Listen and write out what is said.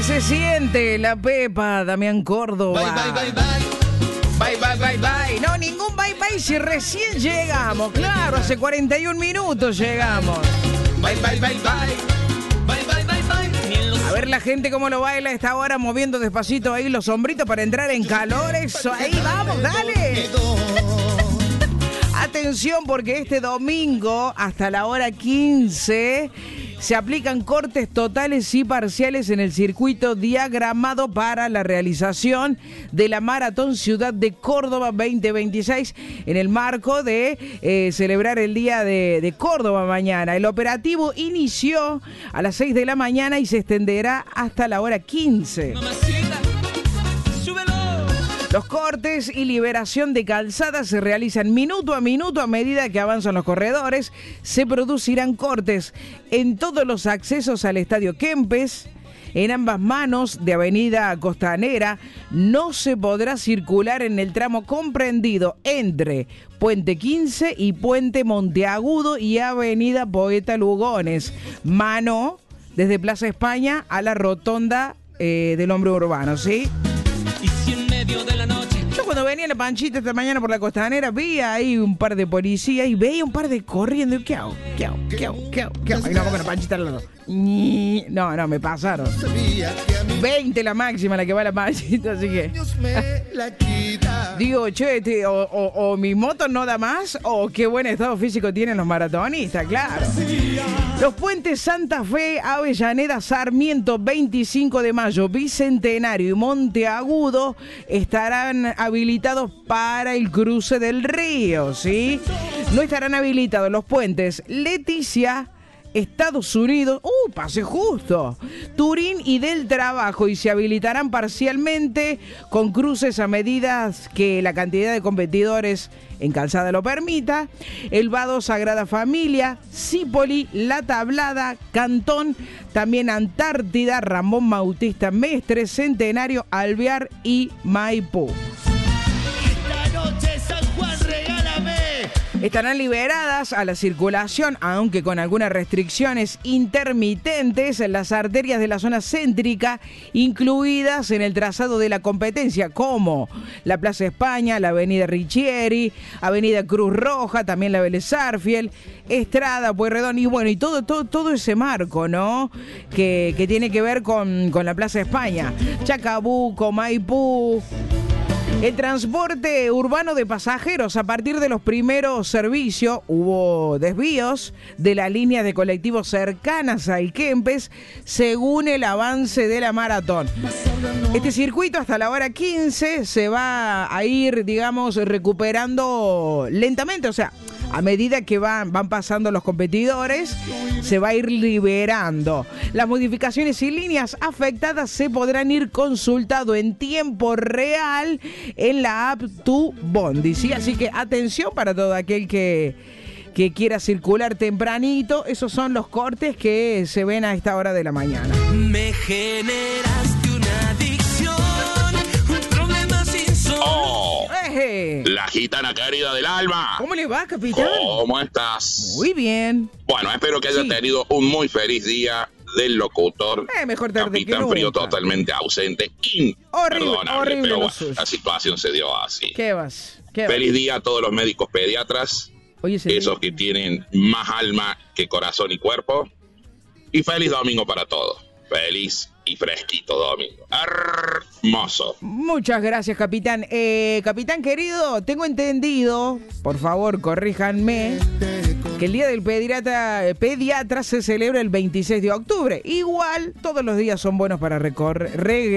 que se siente la Pepa, Damián Córdoba. Bye, bye, bye, bye. Bye, bye, bye, bye. No, ningún bye, bye si recién llegamos. Claro, hace 41 minutos llegamos. Bye, bye, bye, bye. Bye, bye, bye, bye. A ver la gente cómo lo baila a esta hora, moviendo despacito ahí los hombritos para entrar en calor. Eso, ahí vamos, dale. Atención, porque este domingo hasta la hora 15 se aplican cortes totales y parciales en el circuito diagramado para la realización de la Maratón Ciudad de Córdoba 2026 en el marco de celebrar el Día de Córdoba mañana. El operativo inició a las 6 de la mañana y se extenderá hasta la hora 15. Los cortes y liberación de calzada se realizan minuto a minuto a medida que avanzan los corredores. Se producirán cortes en todos los accesos al Estadio Kempes. En ambas manos de Avenida Costanera no se podrá circular en el tramo comprendido entre Puente 15 y Puente Monteagudo y Avenida Poeta Lugones. Mano desde Plaza España a la rotonda del Hombre Urbano, ¿sí? Y si en medio de la noche. Yo cuando venía la Panchita esta mañana por la Costanera vi ahí un par de policías y veía un par de corriendo. ¿Qué hago? ¿Qué hago? ¿Qué hago? ¿Qué hago? ¿Qué hago? Y no, como la Panchita al lado. No, me pasaron. 20 la máxima la que va la Panchita, así que... Digo, che, o mi moto no da más, o qué buen estado físico tienen los maratonistas, claro. Los puentes Santa Fe, Avellaneda, Sarmiento, 25 de mayo, Bicentenario y Monteagudo estarán habilitados para el cruce del río, ¿sí? No estarán habilitados los puentes Leticia, Estados Unidos, pase justo, Turín y del Trabajo, y se habilitarán parcialmente con cruces a medida que la cantidad de competidores en calzada lo permita. El Vado, Sagrada Familia, Cipoli, La Tablada, Cantón, también Antártida, Ramón Bautista Mestre, Centenario, Alvear y Maipú. Estarán liberadas a la circulación, aunque con algunas restricciones intermitentes, en las arterias de la zona céntrica, incluidas en el trazado de la competencia, como la Plaza España, la Avenida Riccieri, Avenida Cruz Roja, también la Vélez Sarsfield, Estrada, Pueyrredón, y bueno, y todo ese marco, ¿no? Que tiene que ver con la Plaza España, Chacabuco, Maipú. El transporte urbano de pasajeros, a partir de los primeros servicios, hubo desvíos de las líneas de colectivos cercanas al Kempes, según el avance de la maratón. Este circuito hasta la hora 15 se va a ir, digamos, recuperando lentamente, o sea, a medida que van pasando los competidores, se va a ir liberando. Las modificaciones y líneas afectadas se podrán ir consultando en tiempo real en la app Tu Bondi, ¿sí? Así que atención para todo aquel que quiera circular tempranito. Esos son los cortes que se ven a esta hora de la mañana. Me generaste una adicción, un problema sin solución. La gitana querida del alma. ¿Cómo le va, capitán? ¿Cómo estás? Muy bien. Bueno, espero que haya tenido un muy feliz día del locutor. Mejor tarde Capitán que nunca. Frío totalmente ausente. Horrible pero lo bueno, suyo. la situación se dio así. ¿Qué vas? Feliz día a todos los médicos pediatras. Oye, esos que tienen más alma que corazón y cuerpo. Y feliz domingo para todos. Feliz y fresquito domingo. Hermoso. Muchas gracias, capitán. Capitán querido, tengo entendido, por favor, corríjanme, que el Día del Pediatra se celebra el 26 de octubre. Igual, todos los días son buenos para recorrer.